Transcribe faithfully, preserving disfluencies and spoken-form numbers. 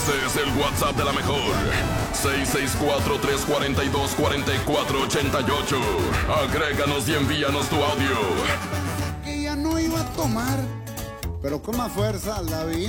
Ese es el WhatsApp de la mejor. seis seis cuatro, tres cuatro dos, cuatro cuatro ocho ocho. Agréganos y envíanos tu audio. Que ya no iba a tomar, pero con más fuerza la vi.